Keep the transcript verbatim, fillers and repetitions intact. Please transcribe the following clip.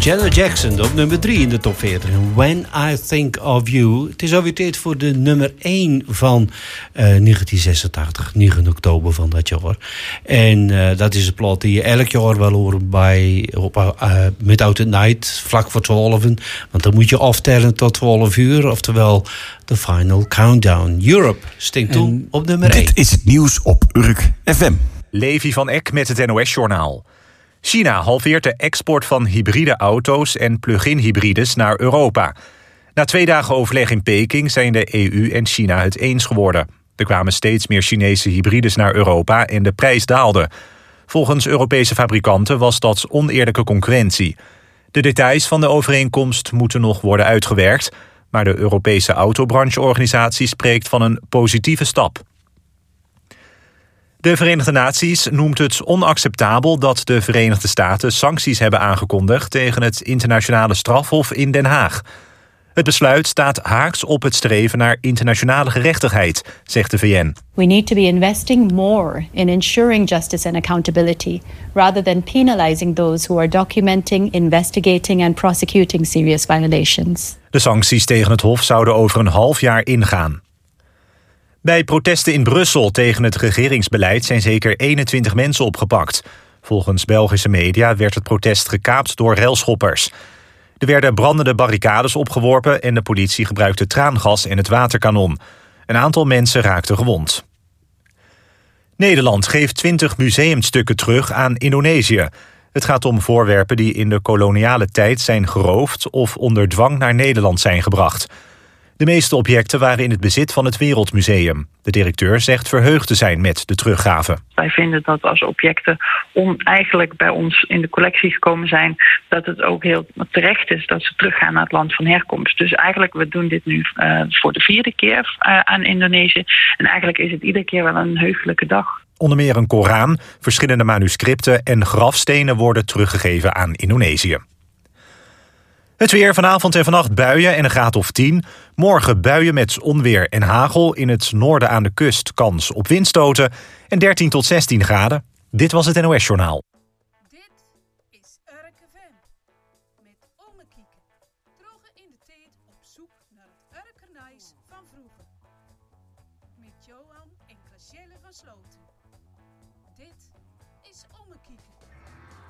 Janet Jackson op nummer drie in de top veertig. When I Think of You. Het is alweer tijd voor de nummer één van uh, negentien zesentachtig. negen oktober van dat jaar. En uh, dat is een plaat die je elk jaar wel hoort bij op, uh, Midnight at Night, vlak voor twaalf. Want dan moet je aftellen tot twaalf uur. Oftewel de Final Countdown. Europe stinkt toe op nummer één. Dit is het nieuws op Urk F M. Levi van Eck met het N O S-journaal. China halveert de export van hybride auto's en plug-in hybrides naar Europa. Na twee dagen overleg in Peking zijn de E U en China het eens geworden. Er kwamen steeds meer Chinese hybrides naar Europa en de prijs daalde. Volgens Europese fabrikanten was dat oneerlijke concurrentie. De details van de overeenkomst moeten nog worden uitgewerkt, maar de Europese autobrancheorganisatie spreekt van een positieve stap. De Verenigde Naties noemt het onacceptabel dat de Verenigde Staten sancties hebben aangekondigd tegen het internationale strafhof in Den Haag. Het besluit staat haaks op het streven naar internationale gerechtigheid, zegt de V N. We need to be investing more in ensuring justice and accountability, rather than penalizing those who are documenting, investigating and prosecuting serious violations. De sancties tegen het hof zouden over een half jaar ingaan. Bij protesten in Brussel tegen het regeringsbeleid zijn zeker eenentwintig mensen opgepakt. Volgens Belgische media werd het protest gekaapt door railschoppers. Er werden brandende barricades opgeworpen en de politie gebruikte traangas en het waterkanon. Een aantal mensen raakte gewond. Nederland geeft twintig museumstukken terug aan Indonesië. Het gaat om voorwerpen die in de koloniale tijd zijn geroofd of onder dwang naar Nederland zijn gebracht. De meeste objecten waren in het bezit van het Wereldmuseum. De directeur zegt verheugd te zijn met de teruggave. Wij vinden dat als objecten oneigenlijk bij ons in de collectie gekomen zijn, dat het ook heel terecht is dat ze teruggaan naar het land van herkomst. Dus eigenlijk, we doen dit nu uh, voor de vierde keer uh, aan Indonesië. En eigenlijk is het iedere keer wel een heugelijke dag. Onder meer een Koran, verschillende manuscripten en grafstenen worden teruggegeven aan Indonesië. Het weer, vanavond en vannacht buien en een graad of tien. Morgen buien met onweer en hagel. In het noorden aan de kust kans op windstoten. En dertien tot zestien graden. Dit was het N O S-journaal. Dit is Urk F M. Met Ome Kieke. Terug in de tijd op zoek naar het Urkernijs van vroeger. Met Johan en Gracielle van Sloten. Dit is Ome Kieke.